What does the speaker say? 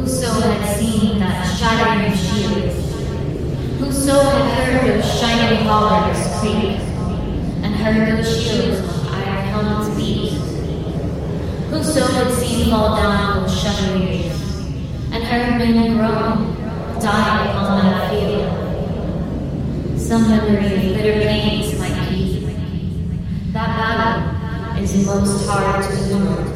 Whoso had seen that shattering of shields, whoso had heard those shining haulers creak, and heard those shields on iron helmets beat, whoso had seen fall down those chevaliers, and heard men groan, die upon that field, some memory of bitter pains might keep. That battle is most hard to endure.